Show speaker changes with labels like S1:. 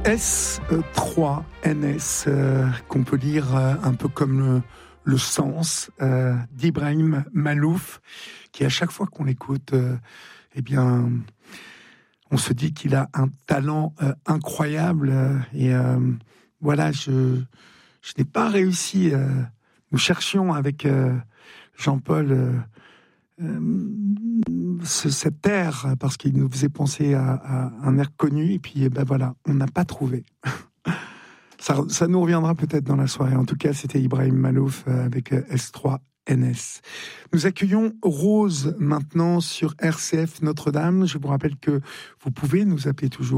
S1: S3NS, qu'on peut lire un peu comme le sens d'Ibrahim Malouf, qui à chaque fois qu'on l'écoute, eh bien, on se dit qu'il a un talent incroyable. Et voilà, je n'ai pas réussi. Nous cherchions avec Jean-Paul cet air, parce qu'il nous faisait penser à un air connu, et puis ben voilà, on n'a pas trouvé. Ça nous reviendra peut-être dans la soirée. En tout cas, c'était Ibrahim Malouf avec S3NS. Nous accueillons Rose maintenant sur RCF Notre-Dame. Je vous rappelle que vous pouvez nous appeler toujours